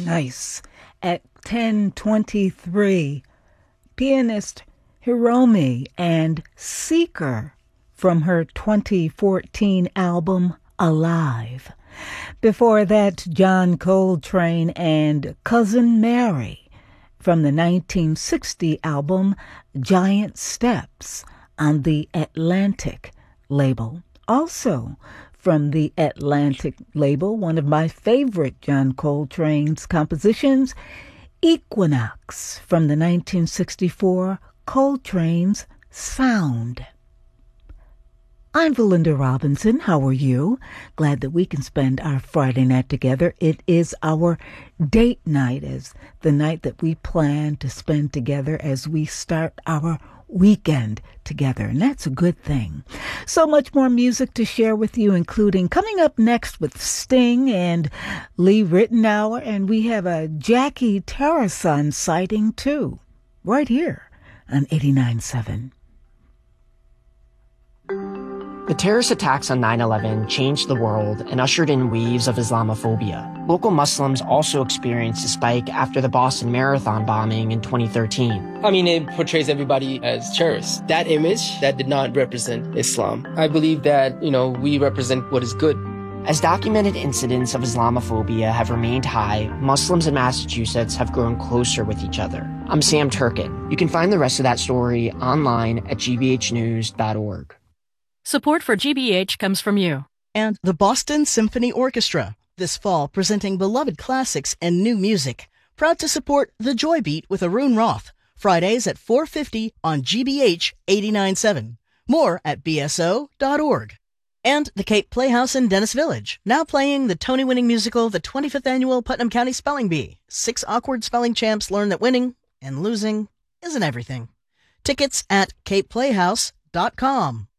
Nice. At 10:23, pianist Hiromi and Seeker from her 2014 album Alive. Before that, John Coltrane and Cousin Mary from the 1960 album Giant Steps on the Atlantic label. Also from the Atlantic label, one of my favorite John Coltrane's compositions, Equinox from the 1964 Coltrane's Sound. I'm Valinda Robinson. How are you? Glad that we can spend our Friday night together. It is our date night, as the night that we plan to spend together as we start our weekend together, and that's a good thing. So much more music to share with you, including coming up next with Sting and Lee Ritenour, and we have a Jackie Tarrason sighting too, right here on 89.7. The terrorist attacks on 9/11 changed the world and ushered in waves of Islamophobia. Local Muslims also experienced a spike after the Boston Marathon bombing in 2013. I mean, it portrays everybody as terrorists. That image, that did not represent Islam. I believe that, we represent what is good. As documented incidents of Islamophobia have remained high, Muslims in Massachusetts have grown closer with each other. I'm Sam Turkin. You can find the rest of that story online at gbhnews.org. Support for GBH comes from you. And the Boston Symphony Orchestra, this fall presenting beloved classics and new music. Proud to support The Joy Beat with Arun Roth, Fridays at 4:50 on GBH 89.7. More at bso.org. And the Cape Playhouse in Dennis Village, now playing the Tony-winning musical, the 25th Annual Putnam County Spelling Bee. 6 awkward spelling champs learn that winning and losing isn't everything. Tickets at capeplayhouse.com.